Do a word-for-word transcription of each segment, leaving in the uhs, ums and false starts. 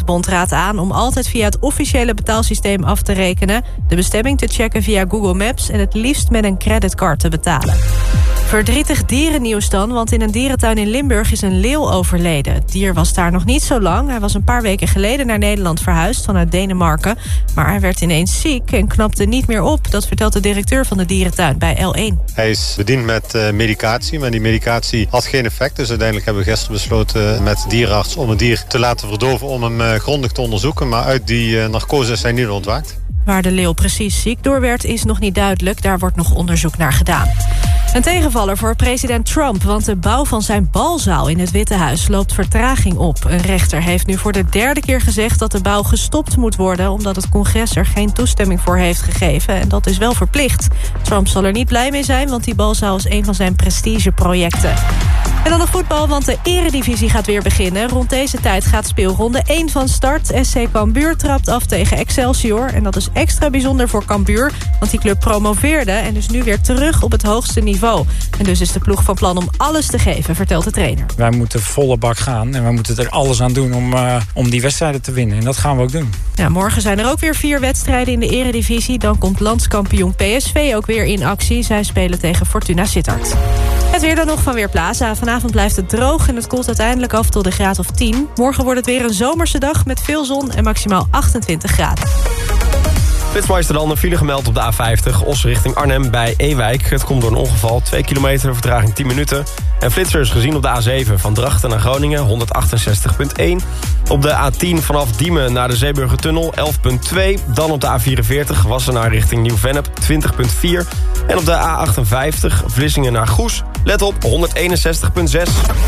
de bondraad aan om altijd via het officiële betaalsysteem af te rekenen, de bestemming te checken via Google Maps en het liefst met een creditcard te betalen. Verdrietig dierennieuws dan, want in een dierentuin in Limburg is een leeuw overleden. Het dier was daar nog niet zo lang. Hij was een paar weken geleden naar Nederland verhuisd vanuit Denemarken. Maar hij werd ineens ziek en knapte niet meer op. Dat vertelt de directeur van de dierentuin bij L één. Hij is bediend met uh, medicatie, maar die medicatie had geen effect. Dus uiteindelijk hebben we gisteren besloten met de dierenarts om het dier te laten verdoven om hem uh, grondig te onderzoeken. Maar uit die uh, narcose is hij nu ontwaakt. Waar de leeuw precies ziek door werd is nog niet duidelijk. Daar wordt nog onderzoek naar gedaan. Een tegenvaller voor president Trump, want de bouw van zijn balzaal in het Witte Huis loopt vertraging op. Een rechter heeft nu voor de derde keer gezegd dat de bouw gestopt moet worden, omdat het congres er geen toestemming voor heeft gegeven. En dat is wel verplicht. Trump zal er niet blij mee zijn, want die balzaal is een van zijn prestigeprojecten. En dan nog voetbal, want de eredivisie gaat weer beginnen. Rond deze tijd gaat speelronde één van start. S C Cambuur trapt af tegen Excelsior. En dat is extra bijzonder voor Cambuur, want die club promoveerde en is nu weer terug op het hoogste niveau. En dus is de ploeg van plan om alles te geven, vertelt de trainer. Wij moeten volle bak gaan en wij moeten er alles aan doen om, uh, om die wedstrijden te winnen. En dat gaan we ook doen. Ja, morgen zijn er ook weer vier wedstrijden in de eredivisie. Dan komt landskampioen P S V ook weer in actie. Zij spelen tegen Fortuna Sittard. Het weer dan nog van Weerplaza. Vanavond blijft het droog en het koelt uiteindelijk af tot een graad of tien. Morgen wordt het weer een zomerse dag met veel zon en maximaal achtentwintig graden. Flitsmeister dan een file gemeld op de A vijftig, Os richting Arnhem bij Ewijk. Het komt door een ongeval, twee kilometer, vertraging tien minuten. En flitsers gezien op de A zeven van Drachten naar Groningen, honderdachtenzestig komma één. Op de A tien vanaf Diemen naar de Zeeburgertunnel, elf komma twee. Dan op de A vierenveertig, Wassenaar richting Nieuw-Vennep, twintig komma vier. En op de A achtenvijftig, Vlissingen naar Goes, let op, honderdeenenzestig komma zes.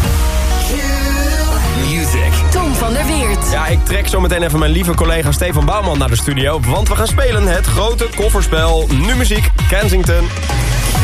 Music. Tom van der Weert. Ja, ik trek zo meteen even mijn lieve collega Stefan Bouwman naar de studio, want we gaan spelen het grote kofferspel Nu Muziek Kensington.